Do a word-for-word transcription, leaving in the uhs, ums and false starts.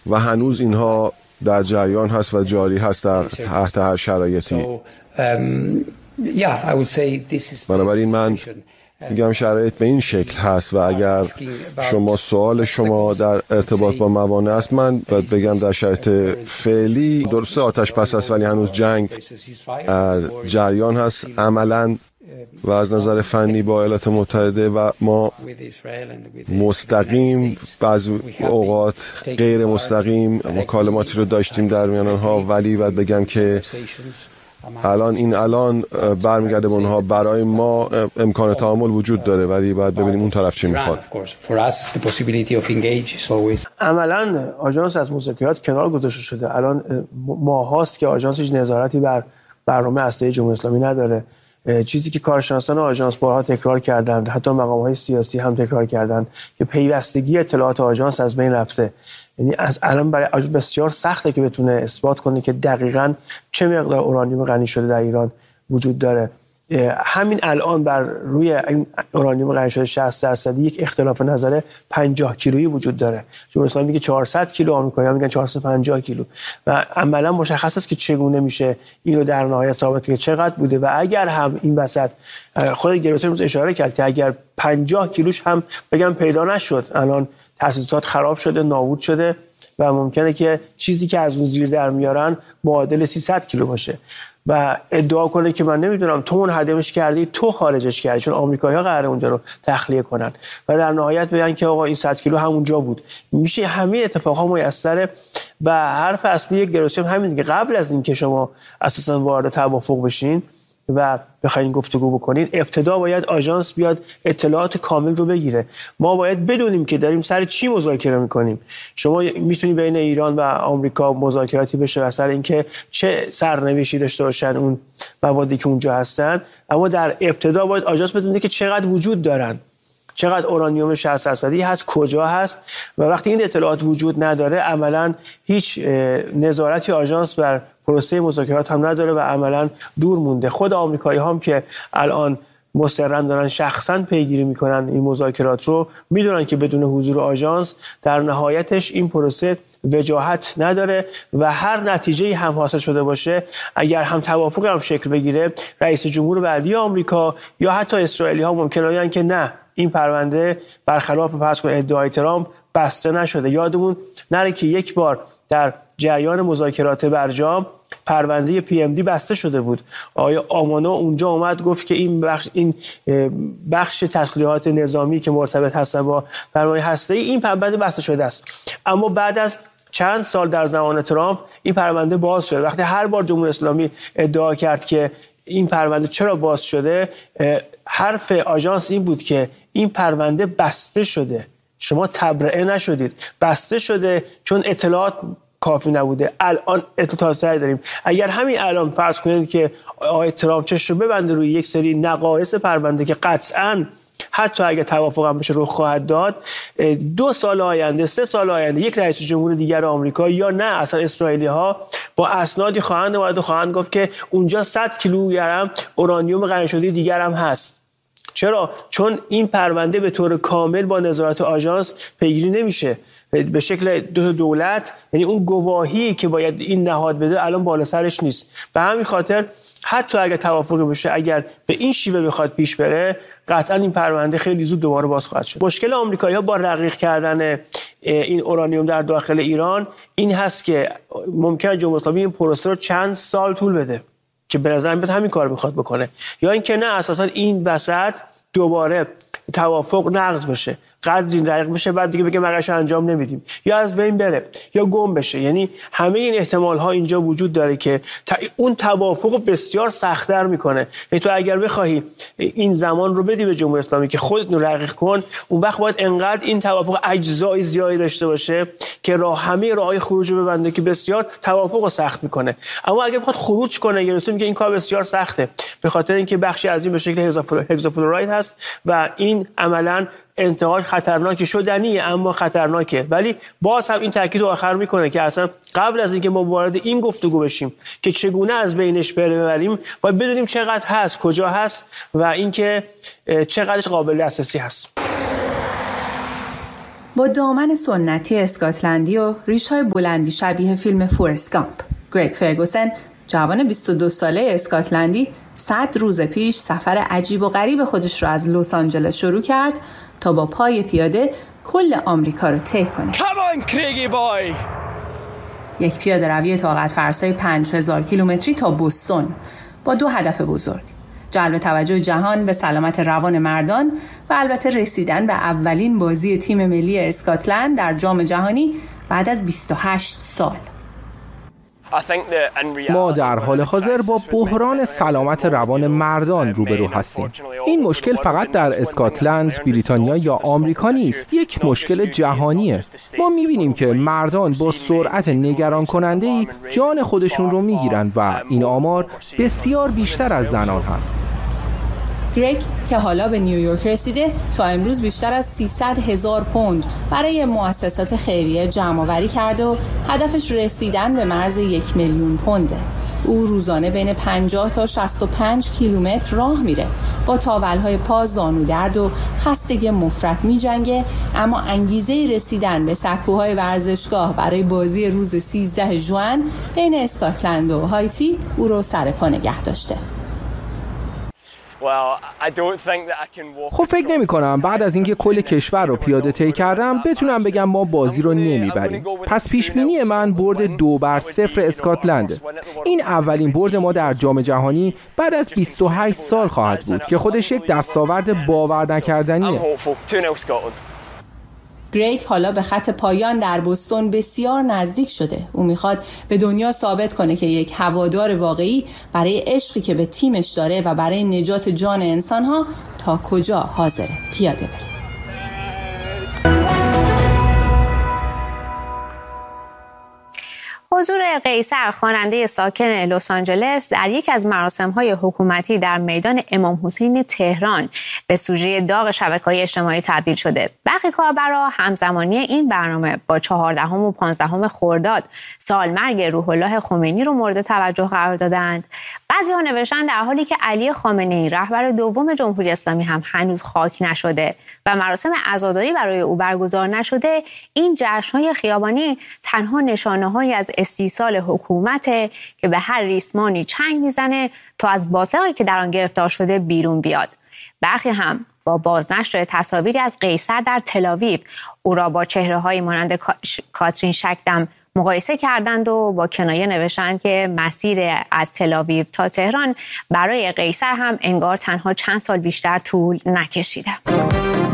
و هنوز اینها در جریان هست و جاری هست در تحت هر شرایطی. بنابراین من میگم شرایط به این شکل هست و اگر شما سوال شما در ارتباط با موانع است، من باید بگم در شرایط فعلی درسته آتش بس است ولی هنوز جنگ در جریان هست عملاً و از نظر فنی با ایالات متحده و ما مستقیم بعضی اوقات غیر مستقیم مکالماتی رو داشتیم در میان آنها، ولی باید بگم که الان این الان برمیگرده به اونها. برای ما امکان تعامل وجود داره ولی باید ببینیم اون طرف چی میخواد. عملاً آژانس از مذاکرات کنار گذاشته شده. الان ماهاست که آژانس هیچ نظارتی بر برنامه هسته‌ای جمهوری اسلامی نداره. چیزی که کارشناسان آژانس بارها تکرار کردند، حتی مقام‌های سیاسی هم تکرار کردند که پیوستگی اطلاعات آژانس از بین رفته. یعنی از الان برای آژانس بسیار سخته که بتونه اثبات کنه که دقیقاً چه مقدار اورانیوم غنی شده در ایران وجود داره. همین الان بر روی این اورانیوم غنی شده شصت درصدی یک اختلاف نظر پنجاه کیلویی وجود داره. جمهوری اسلامی میگه چهارصد کیلو، آمریکایی‌ها میگن چهارصد و پنجاه کیلو و عملاً مشخص است که چگونه میشه این رو در نهایت ثابت که چقدر بوده. و اگر هم این وسط خود گروسی روز اشاره کرد که اگر پنجاه کیلوش هم بگم پیدا نشد، الان تاسیسات خراب شده، نابود شده و ممکنه که چیزی که از اون زیر در میارن معادل سیصد کیلو باشه و ادعا کنه که من نمیدونم تو اون هدمش کردی، تو خارجش کردی، چون آمریکایی‌ها قراره اونجا رو تخلیه کنن و در نهایت بگن که آقا این صد کیلو همونجا بود. میشه همین اتفاقا میسره. و حرف اصلی گروسی هم همین که قبل از اینکه شما اساسا وارد توافق بشین و بخواید گفتگو بکنید، ابتدا باید آژانس بیاد اطلاعات کامل رو بگیره. ما باید بدونیم که داریم سر چی مذاکره میکنیم. شما میتونی بین ایران و آمریکا مذاکراتی بشه و سر اینکه چه سرنوشتی داشته باشن اون موادی که اونجا هستن، اما در ابتدا باید آژانس بدونه که چقدر وجود دارن، چقدر اورانیوم شصت درصدی هست، کجا هست. و وقتی این اطلاعات وجود نداره، عملاً هیچ نظارتی آژانس بر پروسه مذاکرات هم نداره و عملاً دور مونده. خود آمریکایی هم که الان مستقلاً دارن شخصاً پیگیری میکنن این مذاکرات رو، میدونن که بدون حضور آژانس در نهایتش این پروسه وجاهت نداره و هر نتیجه‌ای هم حاصل شده باشه، اگر هم توافق هم شکل بگیره، رئیس جمهور بعدی آمریکا یا حتی اسرائیلی‌ها ممکنه بگن که نه، این پرونده برخلاف فرض کن ادعای ترامپ بسته نشده. یادمون نره که یک بار در جریان مذاکرات برجام پرونده پی ام دی بسته شده بود. آقای آمانو اونجا اومد گفت که این بخش این بخش تسلیحات نظامی که مرتبط هستن با فرمای هسته‌ای، این پرونده بسته شده است. اما بعد از چند سال در زمان ترامپ این پرونده باز شد. وقتی هر بار جمهوری اسلامی ادعا کرد که این پرونده چرا باز شده، حرف آژانس این بود که این پرونده بسته شده، شما تبرئه نشدید، بسته شده چون اطلاعات کافی نبوده. الان اطلاعات داریم. اگر همین الان فرض کنید که آقای ترامپ چش رو ببنده روی یک سری نقایص پرونده که قطعاً حتی اگه توافق هم بشه رخ خواهد داد، دو سال آینده، سه سال آینده یک رئیس جمهور دیگر آمریکا یا نه اصلا اسرائیلی ها با اسنادی خواهند اومد و خواهند گفت که اونجا صد کیلوگرم اورانیوم غنی شده دیگر هم هست. چرا؟ چون این پرونده به طور کامل با نظارت آژانس پیگیری نمیشه به شکل دو دولت. یعنی اون گواهی که باید این نهاد بده الان بالا سرش نیست. به همین خاطر حتی اگر توافق بشه، اگر به این شیوه بخواد پیش بره، قطعا این پرونده خیلی زود دوباره باز خواهد شد. مشکل آمریکایی‌ها با رقیق کردن این اورانیوم در داخل ایران این هست که ممکنه جمهوری اسلامی این پروسه رو چند سال طول بده که به نظر میاد همین کار میخواد بکنه، یا اینکه نه اساسا این وسط دوباره توافق نقض بشه، قدری دقیق بشه، بعد دیگه بگه مگرش انجام نمیدیم، یا از بین بره یا گم بشه. یعنی همه این احتمال ها اینجا وجود داره که اون توافق بسیار سخت‌تر میکنه. یعنی تو اگر بخوای این زمان رو بدی به جمهوری اسلامی که خودت رو رقیق کن، اون وقت باید انقدر این توافق اجزای زیادی داشته باشه که راه همه راههای خروج رو ببنده که بسیار توافق رو سخت میکنه. اما اگه بخواد خروج کنه، گروسی میگه این کار بسیار سخته به خاطر اینکه بخشی از این به شکل هگزافلوراید هست و این عملاً انتقال خطرناکی شدنیه، اما خطرناکه. ولی باز هم این تاکید رو آخر میکنه که اصلا قبل از اینکه ما وارد این گفتگو بشیم که چگونه از بینش ببریم، باید بدونیم چقدر هست، کجا هست و اینکه چقدرش قابل دسترسی هست. با دامن سنتی اسکاتلندی و ریش‌های بلندی شبیه فیلم فورست گامپ، گریگ فرگوسن، جوان بیست و دو ساله اسکاتلندی، صد روز پیش سفر عجیب و غریب خودش رو از لس آنجلس شروع کرد تا با پای پیاده کل آمریکا رو طی کنه. Come on, Craigie boy! یک پیاده روی طاقت فرسای پنج هزار کیلومتری تا بوستون با دو هدف بزرگ: جلب توجه جهان به سلامت روان مردان و البته رسیدن به اولین بازی تیم ملی اسکاتلند در جام جهانی بعد از بیست و هشت سال. ما در حال حاضر با بحران سلامت روان مردان روبرو هستیم. این مشکل فقط در اسکاتلند، بریتانیا یا آمریکا نیست، یک مشکل جهانیه. ما می‌بینیم که مردان با سرعت نگران کننده‌ای جان خودشون رو می‌گیرن و این آمار بسیار بیشتر از زنان هست. گریگ که حالا به نیویورک رسیده تا امروز بیشتر از سیصد هزار پوند برای مؤسسات خیریه جمع‌آوری کرده و هدفش رسیدن به مرز یک میلیون پونده. او روزانه بین پنجاه تا شصت و پنج کیلومتر راه میره، با تاولهای پا، زانو درد و خستگی مفرط میجنگه، اما انگیزه رسیدن به سکوهای ورزشگاه برای بازی روز سیزده ژوئن بین اسکاتلند و هایتی او رو سر پا نگه داشته. خب فکر نمی کنم بعد از اینکه کل کشور رو پیاده طی کردم بتونم بگم ما بازی رو نمیبریم. پس پیش بینی من برد دو بر صفر اسکاتلند. این اولین برد ما در جام جهانی بعد از بیست و هشت سال خواهد بود که خودش یک دستاورد باور نکردنیه. گریگ حالا به خط پایان در بوستون بسیار نزدیک شده. او میخواد به دنیا ثابت کنه که یک هوادار واقعی برای عشقی که به تیمش داره و برای نجات جان انسانها تا کجا حاضره پیاده بره. حضور قیصر، خواننده ساکن لس آنجلس، در یک از مراسم‌های حکومتی در میدان امام حسین تهران به سوژه داغ شبکه‌های اجتماعی تبدیل شده. برخی کاربرا همزمانی این برنامه با چهاردهم و پانزدهم خرداد سالمرگ روح الله خمینی رو مورد توجه قرار دادند. بعضی‌ها نوشتن در حالی که علی خامنه‌ای رهبر دوم جمهوری اسلامی هم هنوز خاک نشده و مراسم عزاداری برای او برگزار نشده، این جشن‌های خیابانی تنها نشانه‌هایی از استیصال حکومته که به هر ریسمانی چنگ میزنه تا از باطلاقی که در آن گرفتار شده بیرون بیاد. برخی هم با بازنشر تصاویری از قیصر در تل‌آویو او را با چهره‌هایی مانند کاترین شکدم مقایسه کردند و با کنایه نوشتند که مسیر از تل‌آویو تا تهران برای قیصر هم انگار تنها چند سال بیشتر طول نکشیده.